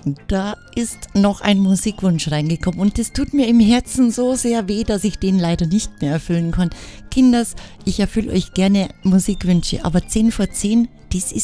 Da ist noch ein Musikwunsch reingekommen und das tut mir im Herzen so sehr weh, dass ich den leider nicht mehr erfüllen kann. Kinders, ich erfülle euch gerne Musikwünsche, aber 10 vor 10, das ist